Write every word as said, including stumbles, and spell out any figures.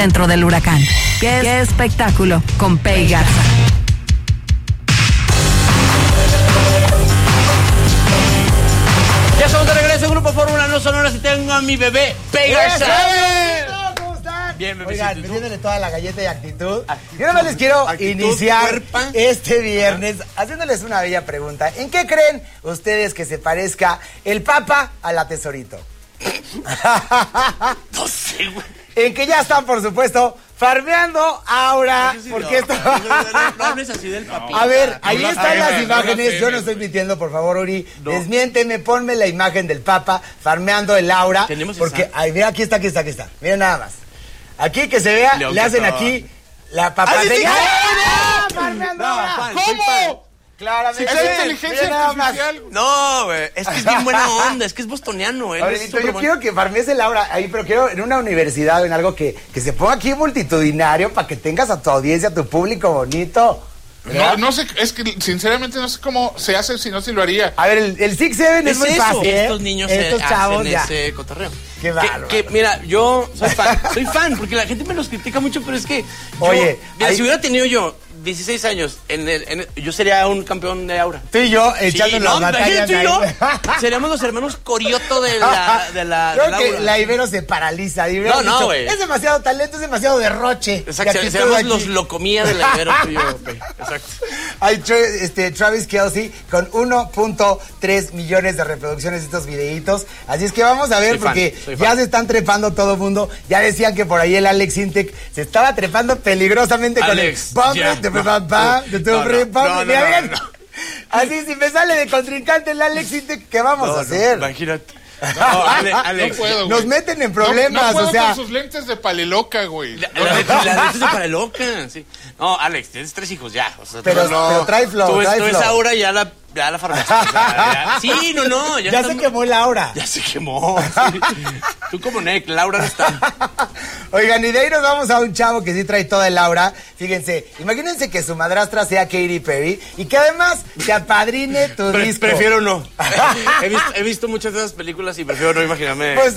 Dentro del huracán. ¡Qué, qué espectáculo! Con Pei Garza. Ya somos de regreso en Grupo Fórmula No Sonoras y tengo a mi bebé Pei Garza. ¿Cómo están? Bien, bebé. Oigan, metiéndole toda la galleta y actitud. actitud Yo nada más les quiero actitud, iniciar cuerpa. este viernes haciéndoles una bella pregunta. ¿En qué creen ustedes que se parezca el Papa a la Tesorito? No sé, güey. En que ya están, por supuesto, farmeando Aura, sí, porque no, esto... No, no hables así del papito. A ver, ahí no están las temes, imágenes, no yo no temes, estoy güey. mintiendo, por favor, Uri. No. Desmiénteme, ponme la imagen del Papa farmeando el Aura. ¿Tenemos porque, esa? ay, mira, aquí está, aquí está, aquí está. Miren nada más. Aquí que se vea, León le hacen Catón. aquí la papa ¡Ah, sí, sí! señal. ¡Ah, ¡Ah, farmeando no, Aura! fan, soy ¿Cómo? Claramente. Si es inteligencia Miren nada más. artificial. No, güey. Es que es bien buena onda. Es que es bostoniano, él. Ahorita, Es yo súper bueno. quiero que farmees el Aura ahí, pero quiero en una universidad o en algo que, que se ponga aquí multitudinario para que tengas a tu audiencia, a tu público bonito. No, no sé, es que sinceramente no sé cómo se hace, si no, si lo haría. A ver, el, el six seven es, Es muy eso. fácil, ¿eh? Estos niños Estos se chavos hacen ya. ese cotorreo. Qué Que, bárbaro. que, mira, yo soy fan, soy fan, porque la gente me los critica mucho, pero es que yo, Oye, mira, ahí- si hubiera tenido yo dieciséis años, en el, en el- yo sería un campeón de Aura. Tú y yo Sí, echando no, las batallas. imagínate tú y yo, ahí. seríamos los hermanos Corioto de la... De la Creo del que Aura. la Ibero se paraliza. Ibero No, ha no, dicho, güey. es demasiado talento, es demasiado derroche. Exacto, Y actitud seríamos aquí. los locomía de la Ibero, tú y yo, güey. Exacto. Hay tra- este, Travis Kelce con uno punto tres millones de reproducciones de estos videitos. Así es que vamos a ver, Soy fan, porque soy ya fan. se están trepando todo el mundo. Ya decían que por ahí el Alex Intec se estaba trepando peligrosamente Alex, con el ya, de no. papá, de tu No, no, ripa. no, no, Mira no, bien. no. Así, si me sale de contrincante el Alex Intec, ¿qué vamos No, a no, hacer? imagínate. No, Ale- Alex, No puedo, Nos güey. meten en No, problemas, no puedo o sea. con sus lentes de paleloca, güey. La, la, la neta es para loca, sí. No, Alex, tienes tres hijos ya. O sea, Pero- tú no, pero trae flow, Tú ves, trae tú ves flow. ahora ya la, ya la farmacia. O sea, ya- sí, no, no. Ya, Ya está- se quemó Laura. Ya se quemó. Sí. Tú como Nick, Laura no está. Oigan, y de ahí nos vamos a un chavo que sí trae toda el aura. Fíjense, imagínense que su madrastra sea Katy Perry y que además se apadrine tu Pre- disco. prefiero no. he, visto, he visto muchas de esas películas y prefiero no imaginarme. Pues